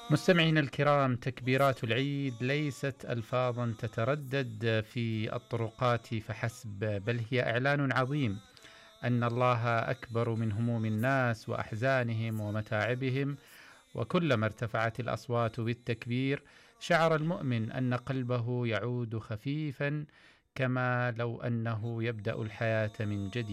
مستمعينا الكرام، تكبيرات العيد ليست ألفاظا تتردد في الطرقات فحسب، بل هي إعلان عظيم أن الله أكبر من هموم الناس وأحزانهم ومتاعبهم. وكلما ارتفعت الأصوات بالتكبير شعر المؤمن أن قلبه يعود خفيفا، كما لو أنه يبدأ الحياة من جديد.